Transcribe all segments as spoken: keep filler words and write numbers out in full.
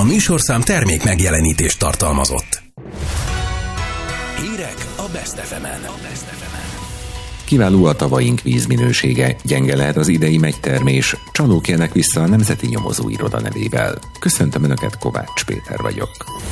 A műsorszám termék megjelenítést tartalmazott. Hírek a Best ef emen. Kiváló a tavaink vízminősége, gyenge lehet az idei megytermés, csalók jönnek vissza a Nemzeti Nyomozóiroda nevével. Köszöntöm Önöket, Kovács Péter vagyok.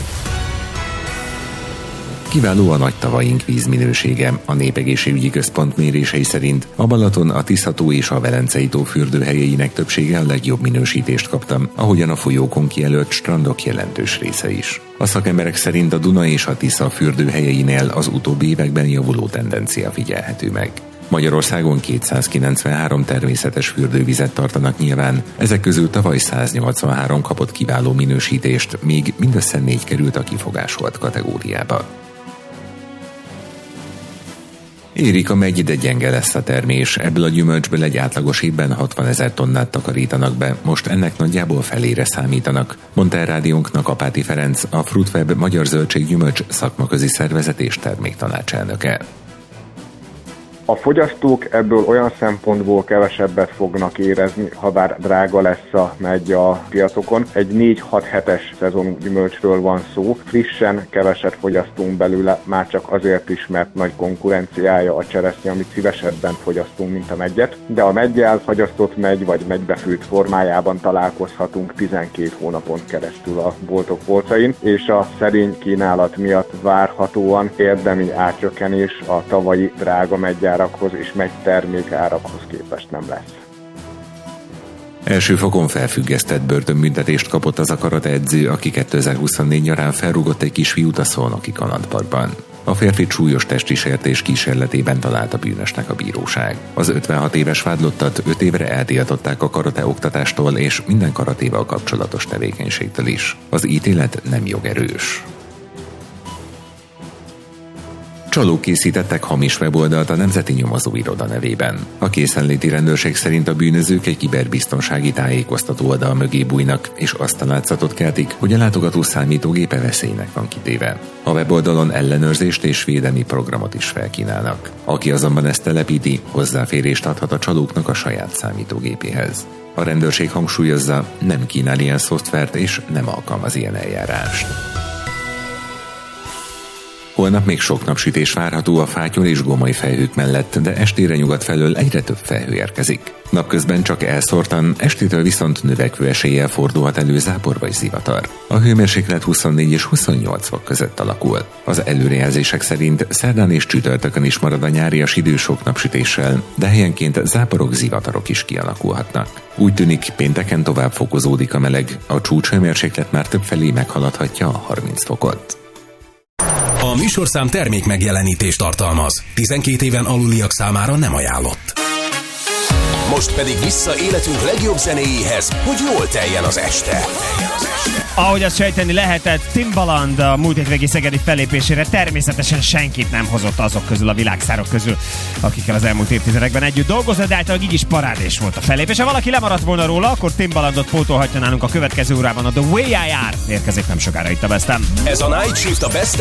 Kiváló a nagy tavaink vízminősége. A Népegészségügyi Központ mérései szerint a Balaton, a Tisza-tó és a Velencei-tó fürdőhelyeinek többsége a legjobb minősítést kapta, ahogyan a folyókon kijelölt strandok jelentős része is. A szakemberek szerint a Duna és a Tisza fürdőhelyeinél az utóbbi években javuló tendencia figyelhető meg. Magyarországon kétszázkilencvenhárom természetes fürdővizet tartanak nyilván, ezek közül tavaly száznyolcvanhárom kapott kiváló minősítést, míg mindössze négy került a kifogásolt kategóriába. Érik a megy, de gyenge lesz a termés. Ebből a gyümölcsből egy átlagos évben hatvanezer tonnát takarítanak be, most ennek nagyjából felére számítanak, mondta el rádiónknak Apáti Ferenc, a Fruitweb Magyar Zöldség-gyümölcs szakmaközi szervezet és terméktanácselnöke. A fogyasztók ebből olyan szempontból kevesebbet fognak érezni, ha bár drága lesz a megy a piacokon. Egy négy-hat hetes szezonú gyümölcsről van szó. Frissen keveset fogyasztunk belőle, már csak azért is, mert nagy konkurenciája a cseresznye, amit szívesebben fogyasztunk, mint a meggyet. De a meggyel fagyasztott megy vagy megybefőtt formájában találkozhatunk tizenkét hónapon keresztül a boltok polcain, és a szerény kínálat miatt várhatóan érdemi árcsökkenés a tavalyi drága meggyel és megy termékárakhoz képest nem lesz. Első fokon felfüggesztett börtönbüntetést kapott az a karateedző, aki kétezer-huszonnégy nyarán felrúgott egy kisfiút a Szolnoki kalandparkban. A férfit súlyos testi sértés kísérletében találta bűnösnek a bíróság. Az ötvenhat éves vádlottat öt évre eltiltották a karate oktatástól és minden karatéval kapcsolatos tevékenységtől is. Az ítélet nem jogerős. Csalók készítettek hamis weboldalt a Nemzeti Nyomozóiroda nevében. A készenléti rendőrség szerint a bűnözők egy kiberbiztonsági tájékoztató oldal mögé bújnak, és azt a látszatot keltik, hogy a látogató számítógépe veszélynek van kitéve. A weboldalon ellenőrzést és védelmi programot is felkínálnak. Aki azonban ezt telepíti, hozzáférést adhat a csalóknak a saját számítógépéhez. A rendőrség hangsúlyozza, nem kínál ilyen szoftvert és nem alkalmaz ilyen eljárást. Holnap még sok napsütés várható a fátyol és gomoly felhők mellett, de estére nyugat felől egyre több felhő érkezik. Napközben csak elszórtan, estétől viszont növekvő eséllyel fordulhat elő zápor vagy zivatar. A hőmérséklet huszonnégy és huszonnyolc fok között alakul. Az előrejelzések szerint szerdán és csütörtökön is marad a nyárias idő sok napsütéssel, de helyenként záporok, zivatarok is kialakulhatnak. Úgy tűnik, pénteken tovább fokozódik a meleg, a csúcshőmérséklet már többfelé meghaladhatja a harminc fokot. A műsorszám termék megjelenítést tartalmaz. tizenkét éven aluliak számára nem ajánlott. Most pedig vissza életünk legjobb zenéjéhez, hogy jól teljen az este. Ahogy azt sejteni lehetett, Timbaland a múlt hétvégi szegedi fellépésére természetesen senkit nem hozott azok közül, a világsztárok közül, akikkel az elmúlt évtizedekben együtt dolgozott, de általában így is parádés volt a fellépés. Ha valaki lemaradt volna róla, akkor Timbalandot pótolhatja nálunk a következő órában. A The Way I Are érkezik nem sokára itt a Bestem. Ez a Night Shift a Best